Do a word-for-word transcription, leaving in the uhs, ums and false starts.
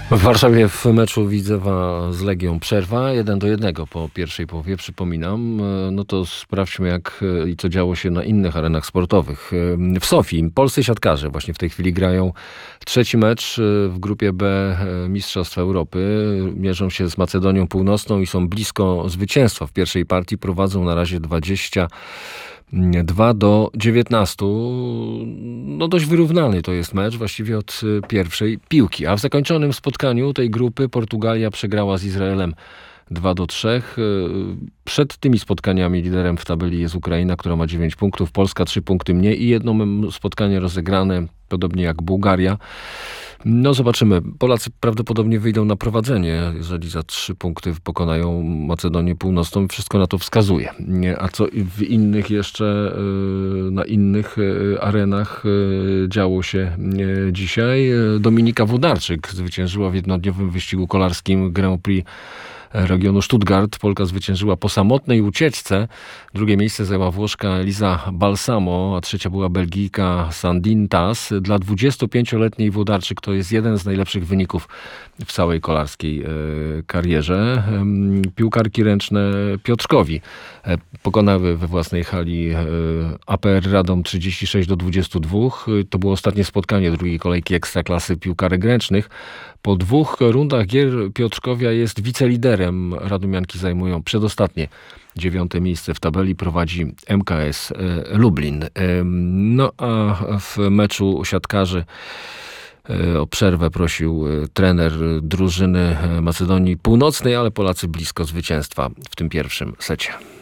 W Warszawie w meczu Widzewa z Legią przerwa jeden do jednego po pierwszej połowie, przypominam. No to sprawdźmy, jak i co działo się na innych arenach sportowych. W Sofii polscy siatkarze właśnie w tej chwili grają trzeci mecz w grupie B Mistrzostw Europy. Mierzą się z Macedonią Północną i są blisko zwycięstwa. W pierwszej partii prowadzą na razie dwadzieścia dwa do dziewiętnastu. No dość wyrównany to jest mecz, właściwie od pierwszej piłki. A w zakończonym spotkaniu tej grupy Portugalia przegrała z Izraelem dwa do trzech. Przed tymi spotkaniami liderem w tabeli jest Ukraina, która ma dziewięć punktów, Polska trzy punkty mniej i jedno spotkanie rozegrane, podobnie jak Bułgaria. No zobaczymy. Polacy prawdopodobnie wyjdą na prowadzenie, jeżeli za trzy punkty pokonają Macedonię Północną. Wszystko na to wskazuje. A co w innych jeszcze, na innych arenach działo się dzisiaj? Dominika Włodarczyk zwyciężyła w jednodniowym wyścigu kolarskim Grand Prix regionu Stuttgart. Polka zwyciężyła po samotnej ucieczce. Drugie miejsce zajęła Włoszka Elisa Balsamo, a trzecia była Belgijka Sandine Tas. Dla dwudziestopięcioletniej Włodarczyk to jest jeden z najlepszych wyników w całej kolarskiej e, karierze. E, piłkarki ręczne Piotrkowi e, pokonały we własnej hali e, A P R Radom trzydzieści sześć do dwudziestu dwóch. To było ostatnie spotkanie drugiej kolejki Ekstraklasy piłkarek ręcznych. Po dwóch rundach gier Piotrkowia jest wiceliderem. Radomianki zajmują przedostatnie dziewiąte miejsce w tabeli, prowadzi M K S Lublin. No a w meczu siatkarzy o przerwę prosił trener drużyny Macedonii Północnej, ale Polacy blisko zwycięstwa w tym pierwszym secie.